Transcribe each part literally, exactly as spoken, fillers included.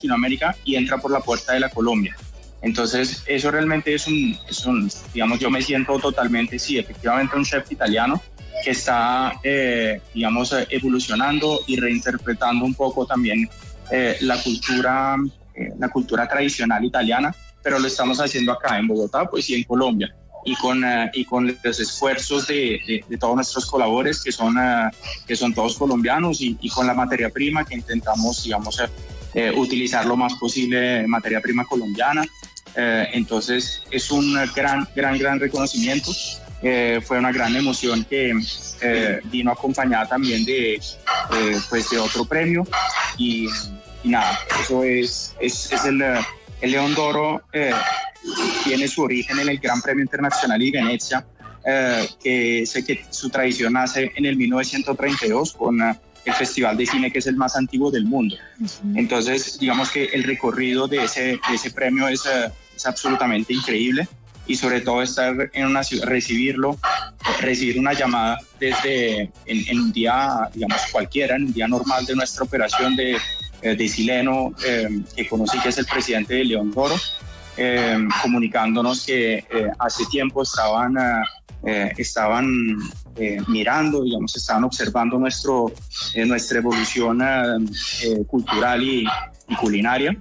Latinoamérica y entra por la puerta de la Colombia. Entonces, eso realmente es un, es un digamos, yo me siento totalmente, sí, efectivamente un chef italiano que está, eh, digamos, evolucionando y reinterpretando un poco también eh, la cultura, eh, la cultura tradicional italiana, pero lo estamos haciendo acá en Bogotá, pues, y en Colombia, y con, uh, y con los esfuerzos de, de, de todos nuestros colaboradores, que son, uh, que son todos colombianos, y, y con la materia prima que intentamos, digamos, eh, utilizar lo más posible materia prima colombiana. Eh, entonces es un gran, gran, gran reconocimiento. Eh, fue una gran emoción que eh, vino acompañada también de, eh, pues de otro premio y, y nada, eso es, es, es el, el León d'Oro. Eh, tiene su origen en el Gran Premio Internacional de Venecia, eh, que sé que su tradición nace en el mil novecientos treinta y dos con uh, el Festival de Cine, que es el más antiguo del mundo. Uh-huh. Entonces, digamos que el recorrido de ese, de ese premio es, uh, es absolutamente increíble, y sobre todo estar en una ciudad, recibirlo, recibir una llamada desde en, en un día, digamos, cualquiera, en un día normal de nuestra operación de, de Sileno, eh, que conocí, que es el presidente de León d'Oro, eh, comunicándonos que eh, hace tiempo estaban, eh, estaban eh, mirando, digamos, estaban observando nuestro, eh, nuestra evolución eh, cultural y, y culinaria,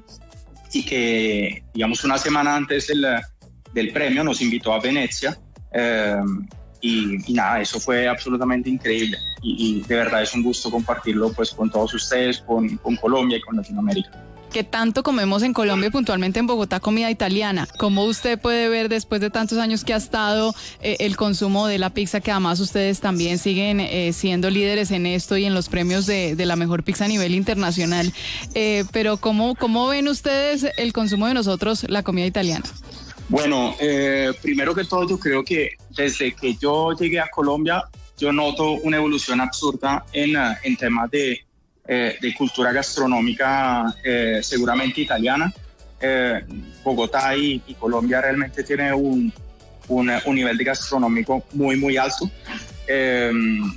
y que, digamos, una semana antes del, del premio nos invitó a Venecia, eh, y, y nada, eso fue absolutamente increíble, y, y de verdad es un gusto compartirlo, pues, con todos ustedes, con, con Colombia y con Latinoamérica. ¿Qué tanto comemos en Colombia, puntualmente en Bogotá, comida italiana? ¿Cómo usted puede ver, después de tantos años que ha estado, eh, el consumo de la pizza, que además ustedes también siguen eh, siendo líderes en esto y en los premios de, de la mejor pizza a nivel internacional? Eh, pero ¿cómo, ¿cómo ven ustedes el consumo de nosotros, la comida italiana? Bueno, eh, primero que todo, yo creo que desde que yo llegué a Colombia, yo noto una evolución absurda en, en temas de... Eh, de cultura gastronómica, eh, seguramente italiana. Eh, Bogotá y, y Colombia realmente tienen un, un, un nivel de gastronómico muy, muy alto. Eh,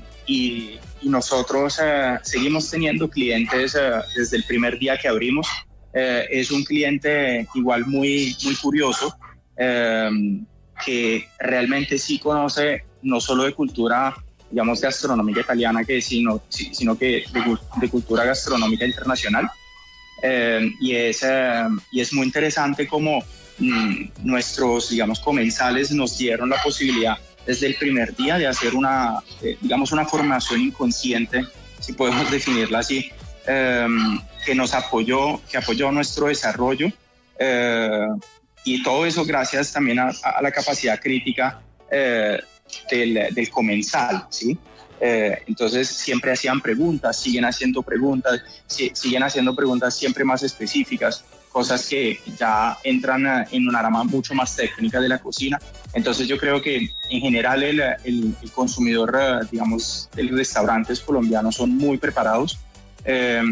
y, y nosotros eh, seguimos teniendo clientes eh, desde el primer día que abrimos. Eh, es un cliente igual muy, muy curioso, eh, que realmente sí conoce no solo de cultura, digamos, gastronómica italiana, que sino, sino que de, de cultura gastronómica internacional. Eh, y, es, eh, y es muy interesante cómo mmm, nuestros, digamos, comensales nos dieron la posibilidad desde el primer día de hacer una, eh, digamos, una formación inconsciente, si podemos definirla así, eh, que nos apoyó, que apoyó nuestro desarrollo, eh, y todo eso gracias también a, a la capacidad crítica eh, Del, del comensal, ¿sí? Eh, entonces siempre hacían preguntas, siguen haciendo preguntas, si, siguen haciendo preguntas siempre más específicas, cosas que ya entran a, en una rama mucho más técnica de la cocina. Entonces yo creo que en general el, el, el consumidor, digamos, de los restaurantes colombianos son muy preparados, eh,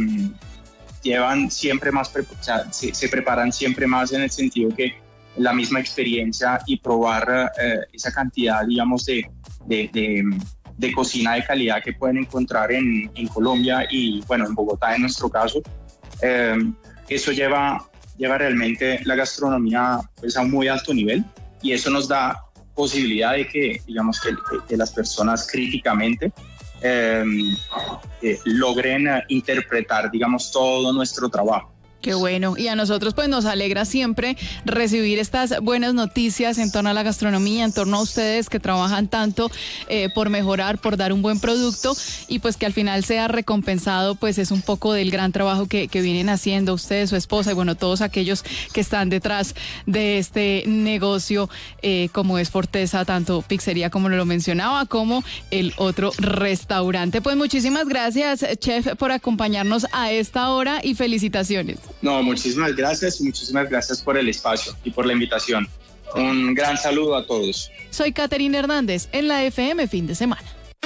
llevan siempre más, pre- o sea, se, se preparan siempre más en el sentido que la misma experiencia y probar eh, esa cantidad, digamos, de, de, de, de cocina de calidad que pueden encontrar en, en Colombia y, bueno, en Bogotá en nuestro caso. Eh, eso lleva, lleva realmente la gastronomía, pues, a un muy alto nivel, y eso nos da posibilidad de que, digamos, que, que las personas críticamente eh, eh, logren eh, interpretar, digamos, todo nuestro trabajo. Qué bueno, y a nosotros pues nos alegra siempre recibir estas buenas noticias en torno a la gastronomía, en torno a ustedes que trabajan tanto eh, por mejorar, por dar un buen producto, y pues que al final sea recompensado, pues es un poco del gran trabajo que, que vienen haciendo ustedes, su esposa y bueno, todos aquellos que están detrás de este negocio, eh, como es Forteza, tanto pizzería como lo mencionaba, como el otro restaurante. Pues muchísimas gracias, chef, por acompañarnos a esta hora y felicitaciones. No, muchísimas gracias y muchísimas gracias por el espacio y por la invitación. Un gran saludo a todos. Soy Caterina Hernández en la F M Fin de Semana.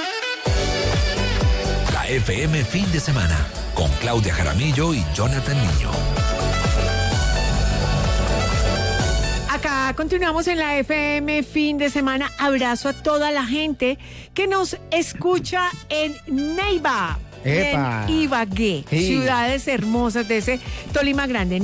La F M Fin de Semana con Claudia Jaramillo y Jonathan Niño. Acá continuamos en la F M Fin de Semana. Abrazo a toda la gente que nos escucha en Neiva, Epa. en Ibagué, Sí. ciudades hermosas de ese Tolima grande.